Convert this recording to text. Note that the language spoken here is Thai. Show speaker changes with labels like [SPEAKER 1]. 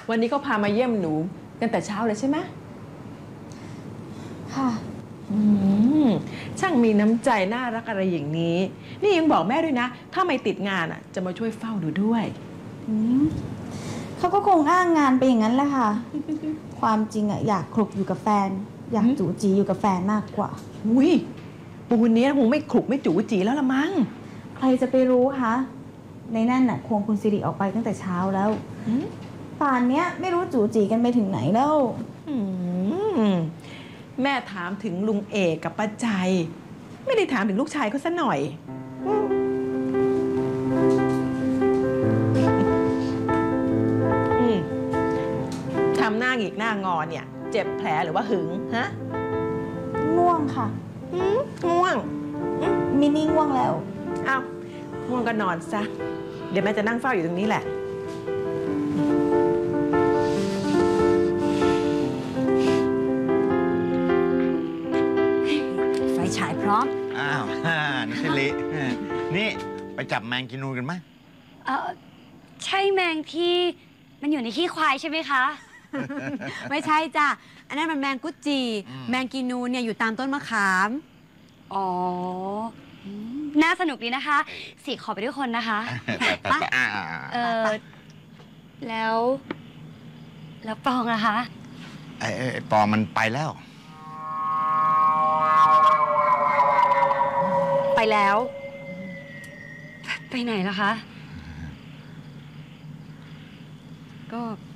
[SPEAKER 1] วันนี้เขาพามาเยี่ยมหนูกันแต่เช้าเลยใช่ไหม
[SPEAKER 2] ค่ะ
[SPEAKER 1] ช่างมีน้ำใจน่ารักอะไรอย่างนี้ นี่ยังบอกแม่ด้วยนะ ถ้าไม่ติดงานจะมาช่วยเฝ้าดูด้วย
[SPEAKER 2] เขาก็คงอ้างงานไปอย่างนั้นแหละค่ะ ความจริงอยากคลุกอยู่กับแฟน อยากจู๋จีอยู่กับแฟนมากกว่า
[SPEAKER 1] อุ้ยปูนนี้คงไม่ขลุกไม่จู๋จีแล้วละมั้ง
[SPEAKER 2] ใครจะไปรู้คะในนั่นควงคุณสิริออกไปตั้งแต่เช้าแล้วป่านเนี้ยไม่รู้จู๋จีกันไปถึงไหนแล้ว
[SPEAKER 1] แม่ถามถึงลุงเอกกับป้าใจไม่ได้ถามถึงลูกชายเขาซะหน่อยทำหน้าหงิกหน้างอเนี่ย เจ็บแผลหรือว่าหึงฮะ
[SPEAKER 2] ง่วงค่ะ
[SPEAKER 1] ง่วง
[SPEAKER 2] มินี่ง่วงแล้ว
[SPEAKER 1] อ้าวง่วงก็นอนซะเดี๋ยวแม่จะนั่งเฝ้าอยู่ตรงนี้แหละ
[SPEAKER 3] ไฟฉายพร้อม
[SPEAKER 4] อ้าวนี่สิรินี่ไปจับแมงกินูกันไหม
[SPEAKER 3] ใช่แมงที่มันอยู่ในขี้ควายใช่ไหมคะ
[SPEAKER 5] ไม่ใช่จ้ะอันนั้นมันแมงกุดจีแมงกีนูเนี่ยอยู่ตามต้นมะขาม
[SPEAKER 3] อ๋อน่าสนุกดีนะคะสิขอไปด้วยคนนะคะ
[SPEAKER 4] ไป
[SPEAKER 3] แล้วปองล่ะคะ
[SPEAKER 4] ไอ้ปอมันไปแล้ว
[SPEAKER 3] ไปไหนล่ะคะก็